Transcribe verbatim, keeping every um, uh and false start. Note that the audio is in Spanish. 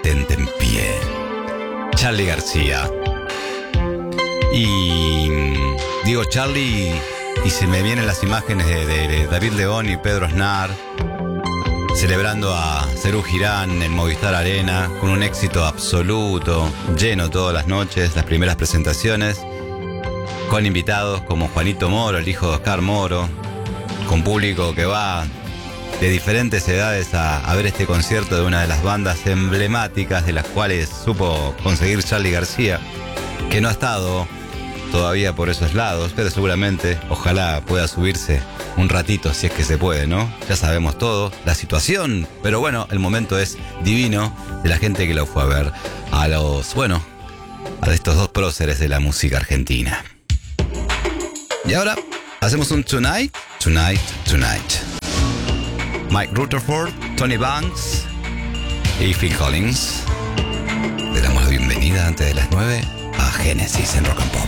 Detente en pie. Charly García. Y digo Charly y se me vienen las imágenes de, de, de David León y Pedro Aznar celebrando a Serú Girán en Movistar Arena con un éxito absoluto, lleno todas las noches, las primeras presentaciones, con invitados como Juanito Moro, el hijo de Oscar Moro, con público que va de diferentes edades a, a ver este concierto de una de las bandas emblemáticas de las cuales supo conseguir Charly García, que no ha estado todavía por esos lados, pero seguramente, ojalá pueda subirse un ratito si es que se puede, ¿no? Ya sabemos todo, la situación, pero bueno, el momento es divino de la gente que lo fue a ver, a los, bueno, a estos dos próceres de la música argentina. Y ahora hacemos un Tonight, Tonight, Tonight. Mike Rutherford, Tony Banks y Phil Collins. Le damos la bienvenida antes de las nueve a Génesis en Rock and Pop.